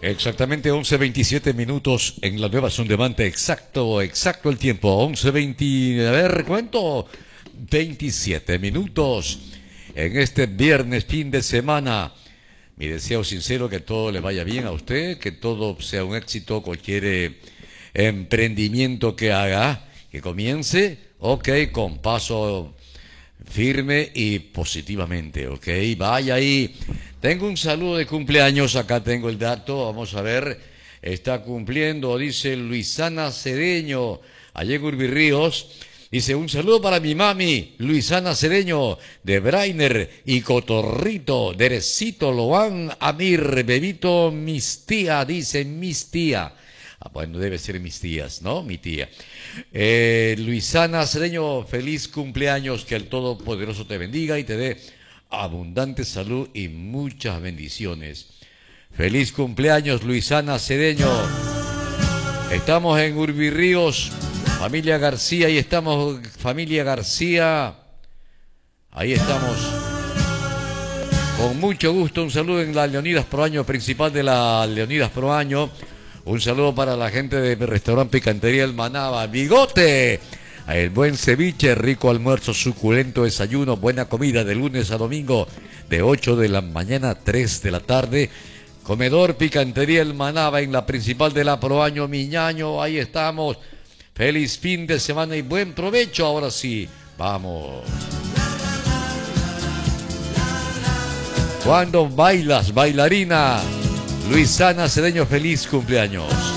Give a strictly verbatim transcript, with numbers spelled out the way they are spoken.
Exactamente once veintisiete minutos en la nueva Sondemante. Exacto, exacto el tiempo. once veinte, a ver, ¿cuánto? veintisiete minutos en este viernes, fin de semana. Mi deseo sincero que todo le vaya bien a usted, que todo sea un éxito, cualquier eh, emprendimiento que haga, que comience, ok, con paso firme y positivamente, ok, vaya ahí. Tengo un saludo de cumpleaños, acá tengo el dato, vamos a ver, está cumpliendo, dice Luisana Cedeño, allá en Urbirríos, dice un saludo para mi mami, Luisana Cedeño, de Brainer y Cotorrito, Derecito, Loan, Amir, Bebito, mis tía, dice mis tía. Ah, bueno, debe ser mis tías, ¿no? Mi tía. Eh, Luisana Cedeño, feliz cumpleaños, que el Todopoderoso te bendiga y te dé abundante salud y muchas bendiciones. Feliz cumpleaños, Luisana Cedeño. Estamos en Urbirríos, familia García, y estamos, familia García. Ahí estamos. Con mucho gusto, un saludo en la Leonidas Pro Año, principal de la Leonidas Pro Año. Un saludo para la gente de mi restaurante Picantería El Manaba. ¡Bigote! El buen ceviche, rico almuerzo, suculento desayuno, buena comida de lunes a domingo, de ocho de la mañana a tres de la tarde. Comedor Picantería El Manaba en la principal de la Pro Año, Miñaño. Ahí estamos. Feliz fin de semana y buen provecho. Ahora sí, vamos. Cuando bailas, bailarina, Luisana Cedeño, feliz cumpleaños.